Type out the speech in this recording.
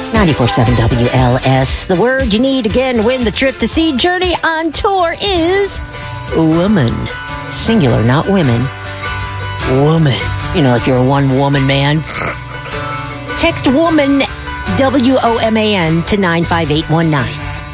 94.7 WLS. The word you need again to win the trip to see Journey on tour is woman. Singular, not women. Woman. You know, like you're a one-woman man. Text woman, WOMAN, to 95819.